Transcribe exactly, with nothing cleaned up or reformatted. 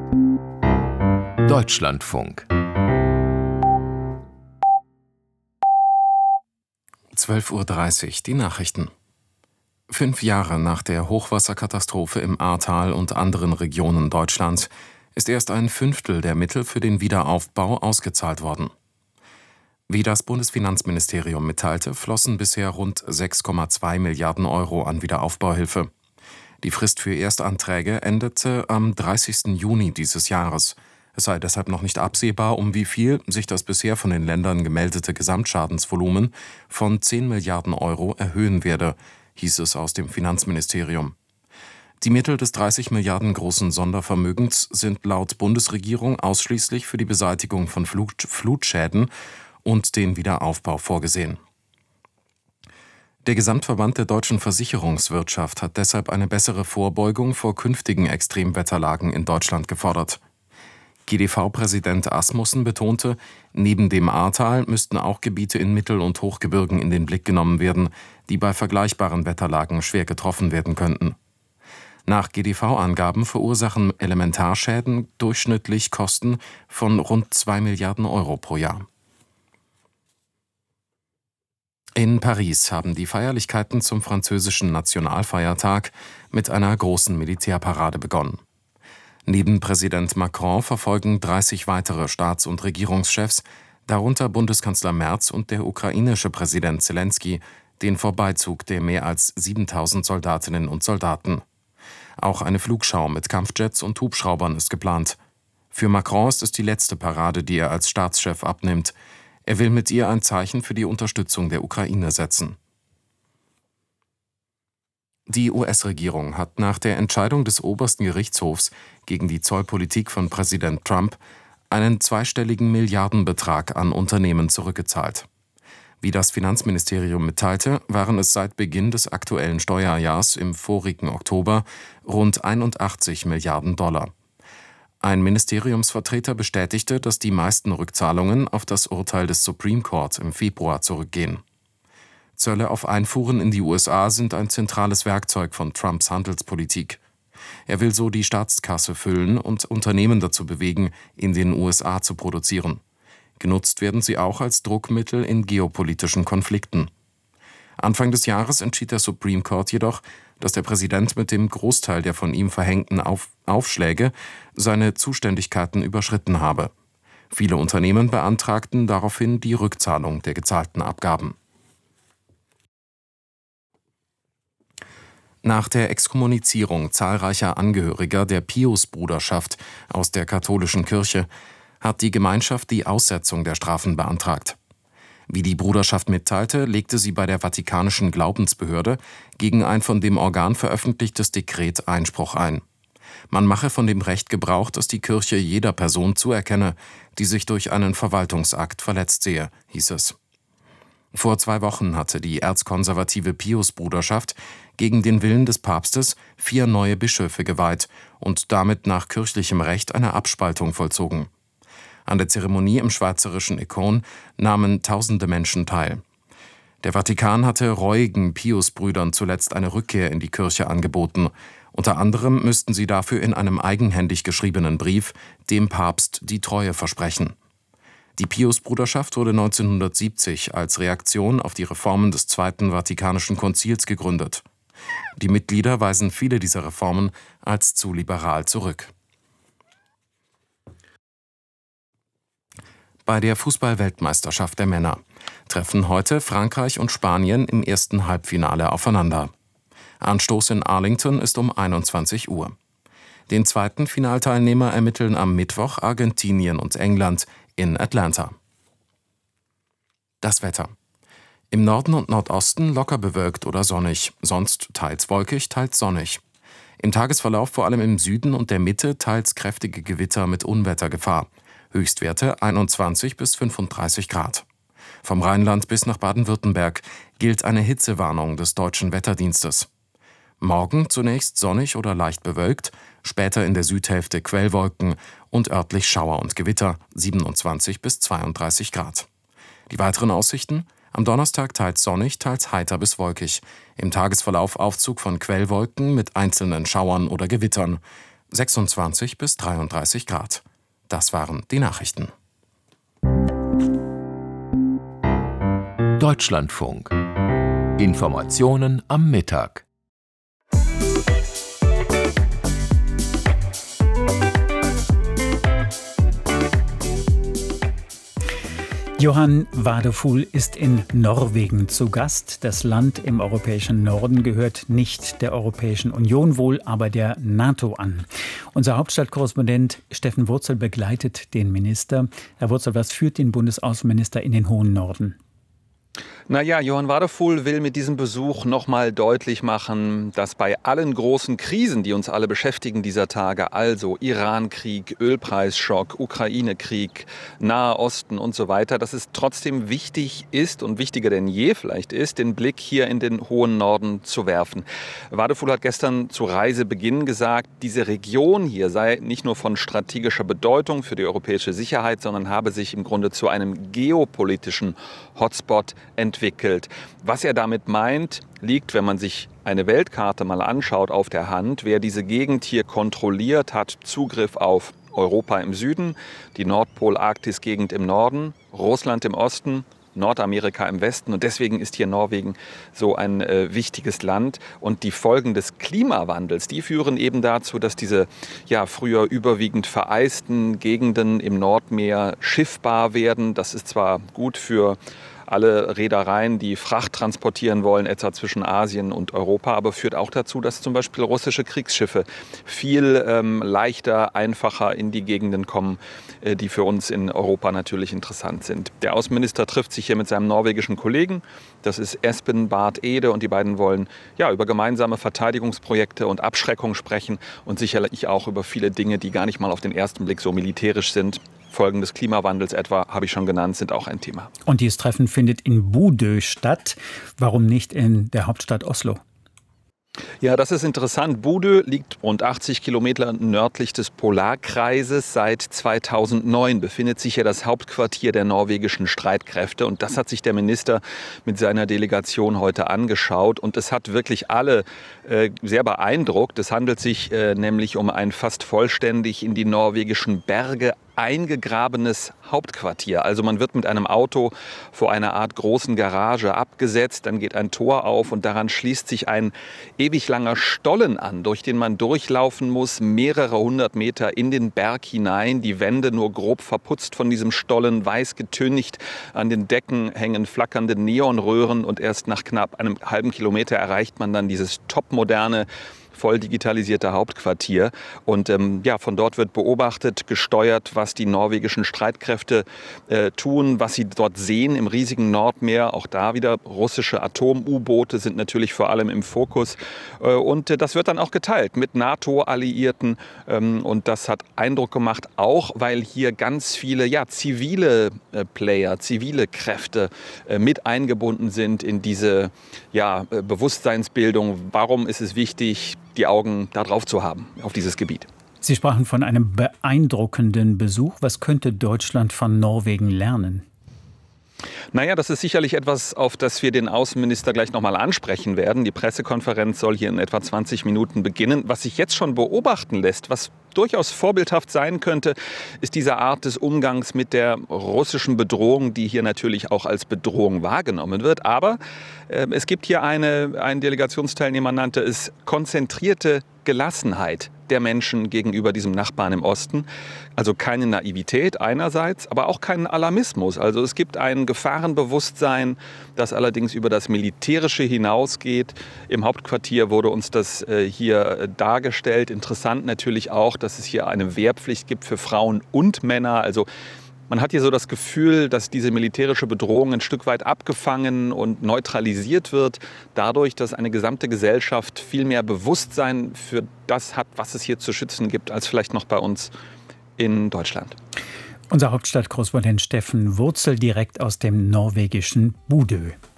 Deutschlandfunk. zwölf Uhr dreißig, die Nachrichten. Fünf Jahre nach der Hochwasserkatastrophe im Ahrtal und anderen Regionen Deutschlands ist erst ein Fünftel der Mittel für den Wiederaufbau ausgezahlt worden. Wie das Bundesfinanzministerium mitteilte, flossen bisher rund sechs Komma zwei Milliarden Euro an Wiederaufbauhilfe. Die Frist für Erstanträge endete am dreißigsten Juni dieses Jahres. Es sei deshalb noch nicht absehbar, um wie viel sich das bisher von den Ländern gemeldete Gesamtschadensvolumen von zehn Milliarden Euro erhöhen werde, hieß es aus dem Finanzministerium. Die Mittel des dreißig Milliarden großen Sondervermögens sind laut Bundesregierung ausschließlich für die Beseitigung von Flut- Flutschäden und den Wiederaufbau vorgesehen. Der Gesamtverband der deutschen Versicherungswirtschaft hat deshalb eine bessere Vorbeugung vor künftigen Extremwetterlagen in Deutschland gefordert. G D V-Präsident Asmussen betonte, neben dem Ahrtal müssten auch Gebiete in Mittel- und Hochgebirgen in den Blick genommen werden, die bei vergleichbaren Wetterlagen schwer getroffen werden könnten. Nach G D V-Angaben verursachen Elementarschäden durchschnittlich Kosten von rund zwei Milliarden Euro pro Jahr. In Paris haben die Feierlichkeiten zum französischen Nationalfeiertag mit einer großen Militärparade begonnen. Neben Präsident Macron verfolgen dreißig weitere Staats- und Regierungschefs, darunter Bundeskanzler Merz und der ukrainische Präsident Selenskyj, den Vorbeizug der mehr als siebentausend Soldatinnen und Soldaten. Auch eine Flugschau mit Kampfjets und Hubschraubern ist geplant. Für Macron ist es die letzte Parade, die er als Staatschef abnimmt. Er will mit ihr ein Zeichen für die Unterstützung der Ukraine setzen. Die U S-Regierung hat nach der Entscheidung des obersten Gerichtshofs gegen die Zollpolitik von Präsident Trump einen zweistelligen Milliardenbetrag an Unternehmen zurückgezahlt. Wie das Finanzministerium mitteilte, waren es seit Beginn des aktuellen Steuerjahrs im vorigen Oktober rund einundachtzig Milliarden Dollar. Ein Ministeriumsvertreter bestätigte, dass die meisten Rückzahlungen auf das Urteil des Supreme Court im Februar zurückgehen. Zölle auf Einfuhren in die U S A sind ein zentrales Werkzeug von Trumps Handelspolitik. Er will so die Staatskasse füllen und Unternehmen dazu bewegen, in den U S A zu produzieren. Genutzt werden sie auch als Druckmittel in geopolitischen Konflikten. Anfang des Jahres entschied der Supreme Court jedoch, dass der Präsident mit dem Großteil der von ihm verhängten Auf- Aufschläge seine Zuständigkeiten überschritten habe. Viele Unternehmen beantragten daraufhin die Rückzahlung der gezahlten Abgaben. Nach der Exkommunizierung zahlreicher Angehöriger der Piusbruderschaft aus der katholischen Kirche hat die Gemeinschaft die Aussetzung der Strafen beantragt. Wie die Bruderschaft mitteilte, legte sie bei der Vatikanischen Glaubensbehörde gegen ein von dem Organ veröffentlichtes Dekret Einspruch ein. Man mache von dem Recht Gebrauch, das die Kirche jeder Person zuerkenne, die sich durch einen Verwaltungsakt verletzt sehe, hieß es. Vor zwei Wochen hatte die erzkonservative Piusbruderschaft gegen den Willen des Papstes vier neue Bischöfe geweiht und damit nach kirchlichem Recht eine Abspaltung vollzogen. An der Zeremonie im schweizerischen Econ nahmen tausende Menschen teil. Der Vatikan hatte reuigen Piusbrüdern zuletzt eine Rückkehr in die Kirche angeboten. Unter anderem müssten sie dafür in einem eigenhändig geschriebenen Brief dem Papst die Treue versprechen. Die Piusbruderschaft wurde neunzehnhundertsiebzig als Reaktion auf die Reformen des Zweiten Vatikanischen Konzils gegründet. Die Mitglieder weisen viele dieser Reformen als zu liberal zurück. Bei der Fußball-Weltmeisterschaft der Männer treffen heute Frankreich und Spanien im ersten Halbfinale aufeinander. Anstoß in Arlington ist um einundzwanzig Uhr. Den zweiten Finalteilnehmer ermitteln am Mittwoch Argentinien und England in Atlanta. Das Wetter. Im Norden und Nordosten locker bewölkt oder sonnig, sonst teils wolkig, teils sonnig. Im Tagesverlauf vor allem im Süden und der Mitte teils kräftige Gewitter mit Unwettergefahr. Höchstwerte einundzwanzig bis fünfunddreißig Grad. Vom Rheinland bis nach Baden-Württemberg gilt eine Hitzewarnung des Deutschen Wetterdienstes. Morgen zunächst sonnig oder leicht bewölkt, später in der Südhälfte Quellwolken und örtlich Schauer und Gewitter, siebenundzwanzig bis zweiunddreißig Grad. Die weiteren Aussichten: am Donnerstag teils sonnig, teils heiter bis wolkig. Im Tagesverlauf Aufzug von Quellwolken mit einzelnen Schauern oder Gewittern. sechsundzwanzig bis dreiunddreißig Grad. Das waren die Nachrichten. Deutschlandfunk. Informationen am Mittag. Johan Wadefuhl ist in Norwegen zu Gast. Das Land im europäischen Norden gehört nicht der Europäischen Union, wohl aber der NATO an. Unser Hauptstadtkorrespondent Steffen Wurzel begleitet den Minister. Herr Wurzel, was führt den Bundesaußenminister in den hohen Norden? Naja, Johan Wadefuhl will mit diesem Besuch nochmal deutlich machen, dass bei allen großen Krisen, die uns alle beschäftigen dieser Tage, also Iran-Krieg, Ölpreisschock, Ukraine-Krieg, Nahe Osten und so weiter, dass es trotzdem wichtig ist und wichtiger denn je vielleicht ist, den Blick hier in den hohen Norden zu werfen. Wadefuhl hat gestern zu Reisebeginn gesagt, diese Region hier sei nicht nur von strategischer Bedeutung für die europäische Sicherheit, sondern habe sich im Grunde zu einem geopolitischen Hotspot entwickelt. Was er damit meint, liegt, wenn man sich eine Weltkarte mal anschaut, auf der Hand. Wer diese Gegend hier kontrolliert, hat Zugriff auf Europa im Süden, die Nordpol-Arktis-Gegend im Norden, Russland im Osten, Nordamerika im Westen. Und deswegen ist hier Norwegen so ein äh, wichtiges Land. Und die Folgen des Klimawandels, die führen eben dazu, dass diese ja, früher überwiegend vereisten Gegenden im Nordmeer schiffbar werden. Das ist zwar gut für alle Reedereien, die Fracht transportieren wollen, etwa zwischen Asien und Europa, aber führt auch dazu, dass zum Beispiel russische Kriegsschiffe viel ähm, leichter, einfacher in die Gegenden kommen, äh, die für uns in Europa natürlich interessant sind. Der Außenminister trifft sich hier mit seinem norwegischen Kollegen, das ist Espen Barth Eide, und die beiden wollen ja über gemeinsame Verteidigungsprojekte und Abschreckung sprechen und sicherlich auch über viele Dinge, die gar nicht mal auf den ersten Blick so militärisch sind. Folgen des Klimawandels etwa, habe ich schon genannt, sind auch ein Thema. Und dieses Treffen findet in Bodø statt. Warum nicht in der Hauptstadt Oslo? Ja, das ist interessant. Bodø liegt rund achtzig Kilometer nördlich des Polarkreises. Seit zweitausendneun befindet sich hier das Hauptquartier der norwegischen Streitkräfte. Und das hat sich der Minister mit seiner Delegation heute angeschaut. Und es hat wirklich alle äh, sehr beeindruckt. Es handelt sich äh, nämlich um ein fast vollständig in die norwegischen Berge eingegrabenes Hauptquartier. Also man wird mit einem Auto vor einer Art großen Garage abgesetzt, dann geht ein Tor auf und daran schließt sich ein ewig langer Stollen an, durch den man durchlaufen muss, mehrere hundert Meter in den Berg hinein. Die Wände nur grob verputzt von diesem Stollen, weiß getüncht. An den Decken hängen flackernde Neonröhren und erst nach knapp einem halben Kilometer erreicht man dann dieses topmoderne, voll digitalisierte Hauptquartier. Und ähm, ja, von dort wird beobachtet, gesteuert, was die norwegischen Streitkräfte äh, tun, was sie dort sehen im riesigen Nordmeer. Auch da wieder russische Atom-U-Boote sind natürlich vor allem im Fokus. Äh, und äh, das wird dann auch geteilt mit NATO-Alliierten. Ähm, und das hat Eindruck gemacht, auch weil hier ganz viele ja, zivile äh, Player, zivile Kräfte äh, mit eingebunden sind in diese ja, äh, Bewusstseinsbildung. Warum ist es wichtig, die Augen darauf zu haben, auf dieses Gebiet? Sie sprachen von einem beeindruckenden Besuch. Was könnte Deutschland von Norwegen lernen? Naja, das ist sicherlich etwas, auf das wir den Außenminister gleich nochmal ansprechen werden. Die Pressekonferenz soll hier in etwa zwanzig Minuten beginnen. Was sich jetzt schon beobachten lässt, was durchaus vorbildhaft sein könnte, ist diese Art des Umgangs mit der russischen Bedrohung, die hier natürlich auch als Bedrohung wahrgenommen wird. Aber äh, es gibt hier eine, ein Delegationsteilnehmer nannte es konzentrierte Gelassenheit der Menschen gegenüber diesem Nachbarn im Osten. Also keine Naivität einerseits, aber auch keinen Alarmismus. Also es gibt ein Gefahrenbewusstsein, das allerdings über das Militärische hinausgeht. Im Hauptquartier wurde uns das äh, hier dargestellt. Interessant natürlich auch, dass es hier eine Wehrpflicht gibt für Frauen und Männer. Also man hat hier so das Gefühl, dass diese militärische Bedrohung ein Stück weit abgefangen und neutralisiert wird, dadurch, dass eine gesamte Gesellschaft viel mehr Bewusstsein für das hat, was es hier zu schützen gibt, als vielleicht noch bei uns in Deutschland. Unser Hauptstadtkorrespondent Steffen Wurzel direkt aus dem norwegischen Bodø.